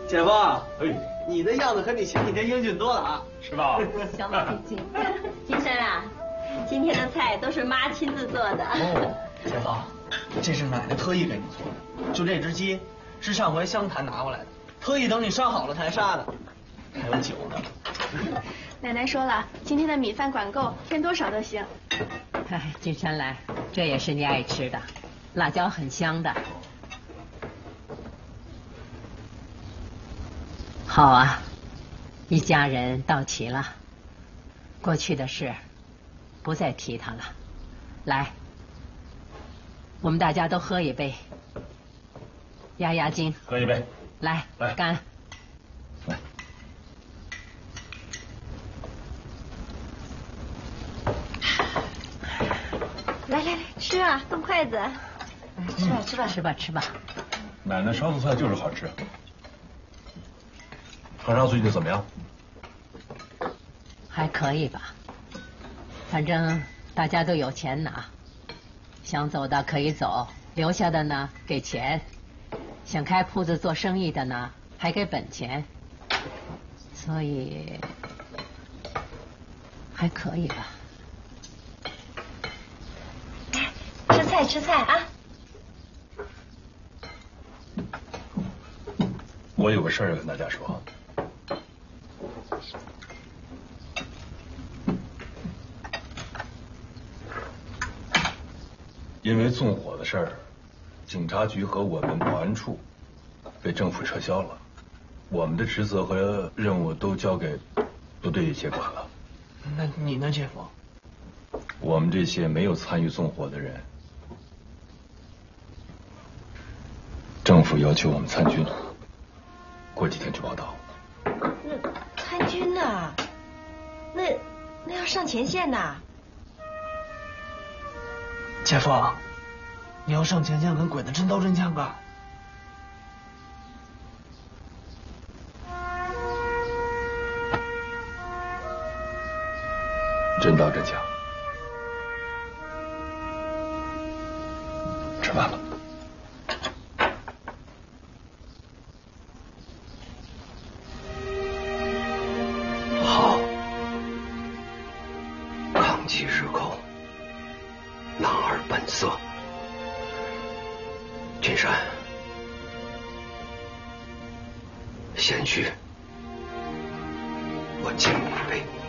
姐夫， 哎， 你的样子可比前几天英俊多了啊， 是吧？ 小马屁精。金生啊，今天的菜都是妈亲自做的。 哦，姐夫，这是奶奶特意给你做的，就这只鸡是上回湘潭拿过来的，特意等你杀好了才杀的，还有酒呢。 奶奶说了，今天的米饭管够，添多少都行。 哎，金山来，这也是你爱吃的，辣椒很香的。好啊，一家人到齐了，过去的事不再提它了。来，我们大家都喝一杯，压压惊。 喝一杯。 来，干。 来。 来，吃啊，动筷子。 吃吧。 奶奶烧的菜就是好吃。和尚最近怎么样？ 还可以吧，反正大家都有钱拿，想走的可以走，留下的呢给钱，想开铺子做生意的呢还给本钱，所以还可以吧。 吃菜啊！ 我有个事儿要跟大家说。因为纵火的事儿，警察局和我们保安处被政府撤销了，我们的职责和任务都交给部队接管了。 那你呢，姐夫？ 我们这些没有参与纵火的人，政府要求我们参军，过几天去报道。 参军呐？那要上前线呐？ 姐夫，你要上前线跟鬼子真刀真枪啊！ 真刀真枪。吃饭了。 好，抗击日寇，男儿本色。君山，先去，我敬你一杯。